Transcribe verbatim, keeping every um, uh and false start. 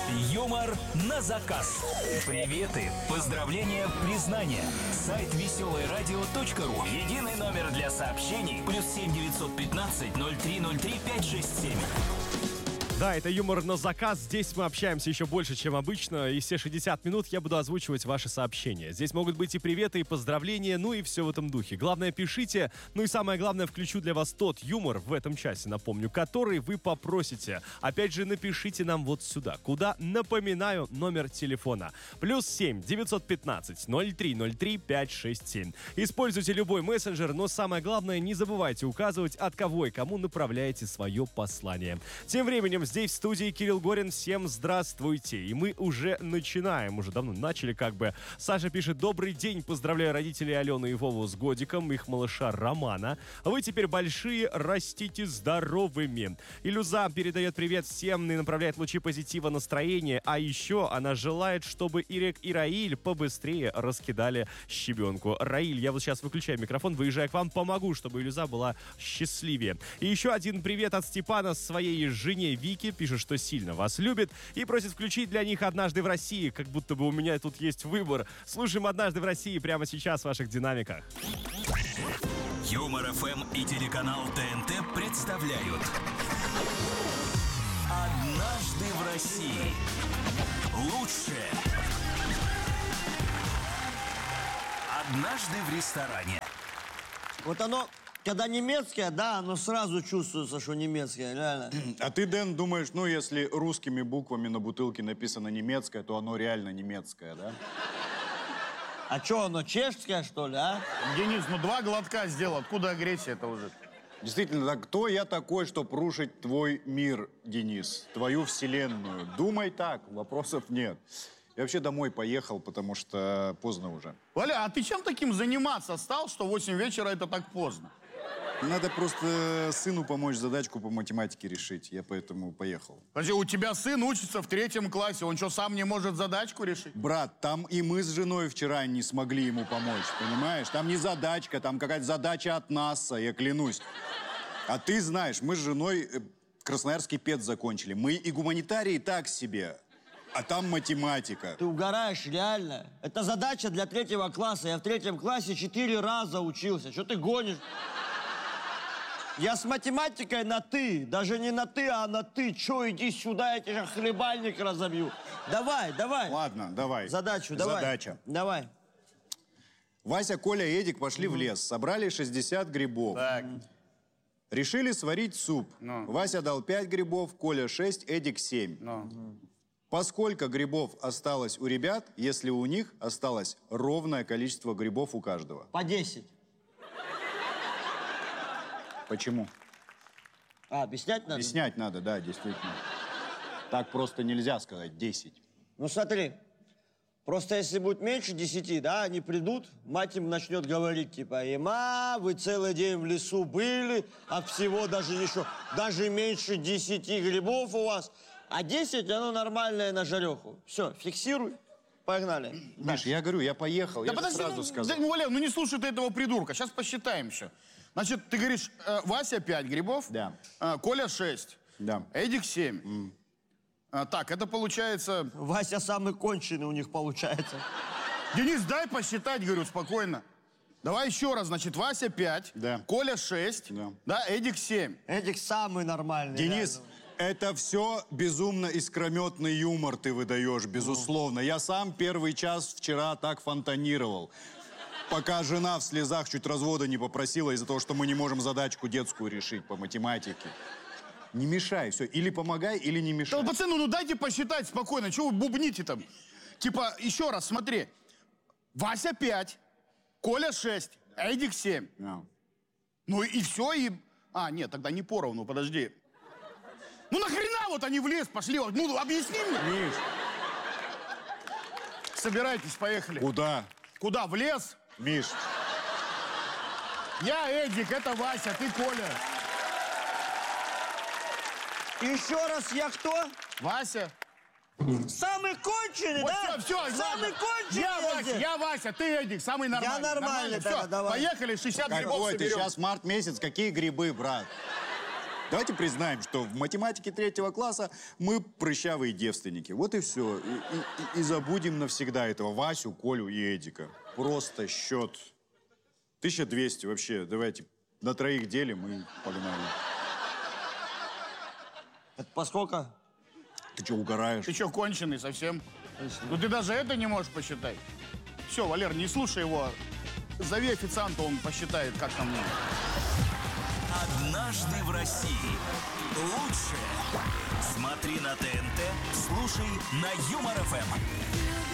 Юмор на заказ. Приветы, поздравления, признания. Сайт веселое радио точка ру. Единый номер для сообщений. Плюс семь девятьсот пятнадцать ноль три ноль три пять шесть семь. Да, это юмор на заказ. Здесь мы общаемся еще больше, чем обычно. И все шестьдесят минут я буду озвучивать ваши сообщения. Здесь могут быть и приветы, и поздравления, ну и все в этом духе. Главное, пишите. Ну и самое главное, включу для вас тот юмор в этом часе, напомню, который вы попросите. Опять же, напишите нам вот сюда. Куда? Напоминаю, номер телефона. Плюс семь девятьсот пятнадцать ноль три ноль три пять шесть семь. Используйте любой мессенджер, но самое главное, не забывайте указывать, от кого и кому направляете свое послание. Тем временем здесь в студии Кирилл Горин. Всем здравствуйте. И мы уже начинаем. Уже давно начали как бы. Саша пишет: добрый день. Поздравляю родителей Алены и Вову с годиком. Их малыша Романа. Вы теперь большие. Растите здоровыми. Илюза передает привет всем и направляет лучи позитива, настроения. А еще она желает, чтобы Ирек и Раиль побыстрее раскидали щебенку. Раиль, я вот сейчас выключаю микрофон, выезжаю к вам, помогу, чтобы Илюза была счастливее. И еще один привет от Степана своей жене Вике. Пишет, что сильно вас любит и просит включить для них «Однажды в России», как будто бы у меня тут есть выбор. Слушаем «Однажды в России» прямо сейчас в ваших динамиках. Юмор эф эм и телеканал ТНТ представляют «Однажды в России». Лучшее. Однажды в ресторане. Вот оно, когда немецкое, да, оно сразу чувствуется, что немецкое, реально. А ты, Дэн, думаешь, ну, если русскими буквами на бутылке написано немецкое, то оно реально немецкое, да? А что, оно чешское, что ли, а? Денис, ну два глотка сделал, откуда агрессия-то уже? Действительно, так кто я такой, чтобы рушить твой мир, Денис? Твою вселенную? Думай так, вопросов нет. Я вообще домой поехал, потому что поздно уже. Валя, а ты чем таким заниматься стал, что в восемь вечера это так поздно? Надо просто сыну помочь задачку по математике решить. Я поэтому поехал. Подожди, у тебя сын учится в третьем классе, он что, сам не может задачку решить? Брат, там и мы с женой вчера не смогли ему помочь, понимаешь? Там не задачка, там какая-то задача от НАСА, я клянусь. А ты знаешь, мы с женой Красноярский пед закончили. Мы и гуманитарии так себе. А там математика. Ты угораешь, реально. Это задача для третьего класса. Я в третьем классе четыре раза учился. Что ты гонишь? Я с математикой на «ты». Даже не на «ты», а на «ты». Че, иди сюда, я тебе хлебальник разобью. Давай, давай. Ладно, давай. Задачу, давай. Задача. Давай. Вася, Коля и Эдик пошли в лес. Собрали шестьдесят грибов. Так. Решили сварить суп. Ну. Вася дал пять грибов, Коля шесть, Эдик семь. Ну. Поскольку грибов осталось у ребят, если у них осталось ровное количество грибов у каждого? По десять. Почему? А, объяснять надо? Объяснять надо, да, действительно. Так просто нельзя сказать десять. Ну смотри, просто если будет меньше десяти, да, они придут, мать им начнет говорить, типа, «Ема, вы целый день в лесу были, от всего даже еще, даже меньше десяти грибов у вас, а десять, оно нормальное на жареху». Все, фиксируй, погнали. Миш, я говорю, я поехал, Да я же подожди, сразу ну, сказал. да, ну, Валя, ну не слушай ты этого придурка, сейчас посчитаем все. Значит, ты говоришь, э, Вася пять грибов, Да. э, Коля шесть, Да. Эдик семь. Mm. А, так, это получается... Вася самый конченый у них получается. Денис, дай посчитать, говорю, спокойно. Давай еще раз, значит, Вася пять, Да. Коля шесть, Да. да, Эдик семь. Эдик самый нормальный. Денис, реально. это все безумно искрометный юмор ты выдаешь, безусловно. Я сам первый час вчера так фонтанировал. Пока жена в слезах чуть развода не попросила из-за того, что мы не можем задачку детскую решить по математике. Не мешай, все. Или помогай, или не мешай. Да, пацаны, ну дайте посчитать спокойно, чего вы бубните там? Типа, еще раз, смотри. Вася пять, Коля шесть, Эдик семь. Yeah. Ну и все, и... А, нет, тогда не поровну, подожди. Ну нахрена вот они в лес пошли? Ну, объясни мне. Миш. Собирайтесь, поехали. Куда? Куда, в лес? Миш. Я Эдик, это Вася, ты Коля. Еще раз, я кто? Вася. Самый конченый, Вот да? все, все, Самый конченый. Я я Вася, здесь. я Вася, ты Эдик, самый нормальный. нормальный, Все, тогда давай. поехали, шестьдесят грибов Какой ты? соберем. Сейчас март месяц, какие грибы, брат? Давайте признаем, что в математике третьего класса мы прыщавые девственники. Вот и все. И, и- и забудем навсегда этого Васю, Колю и Эдика. Просто счет тысяча двести вообще. Давайте на троих делим и погнали. Это поскольку? Ты что, угораешь? Ты что, конченый совсем? Ну ты даже это не можешь посчитать. Все, Валер, не слушай его. Зови официанта, он посчитает, как там. Однажды в России. Лучше. Смотри на ТНТ, слушай на Юмор ФМ.